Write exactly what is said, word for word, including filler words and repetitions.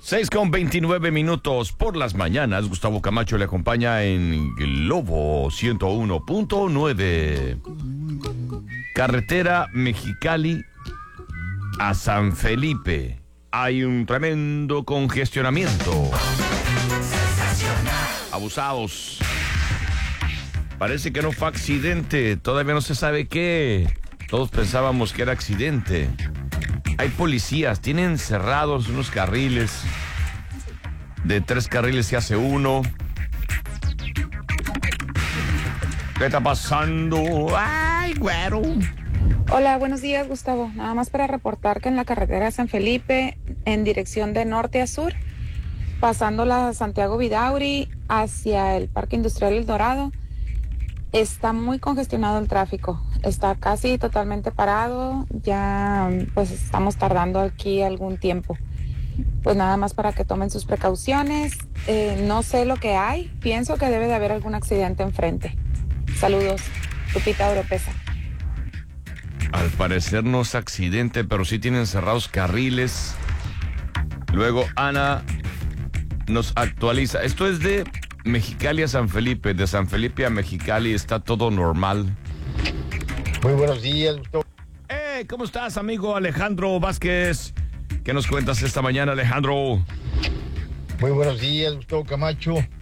seis con veintinueve minutos por las mañanas. Gustavo Camacho le acompaña en Globo ciento uno punto nueve. Carretera Mexicali a San Felipe. Hay un tremendo congestionamiento. Abusados. Parece que no fue accidente. Todavía no se sabe qué. Todos pensábamos que era accidente. Hay policías, tienen cerrados unos carriles. De tres carriles se hace uno. ¿Qué está pasando? Ay, güero. Hola, buenos días, Gustavo. Nada más para reportar que en la carretera San Felipe, en dirección de norte a sur, pasando la Santiago Vidauri hacia el Parque Industrial El Dorado, está muy congestionado el tráfico. Está casi totalmente parado. Ya pues estamos tardando aquí algún tiempo. Pues nada más para que tomen sus precauciones. Eh, no sé lo que hay. Pienso que debe de haber algún accidente enfrente. Saludos. Lupita Oropesa. Al parecer no es accidente, pero sí tienen cerrados carriles. Luego Ana nos actualiza. Esto es de Mexicali a San Felipe. De San Felipe a Mexicali está todo normal. Muy buenos días, Gustavo. Hey, ¿cómo estás, amigo Alejandro Vázquez? ¿Qué nos cuentas esta mañana, Alejandro? Muy buenos días, Gustavo Camacho.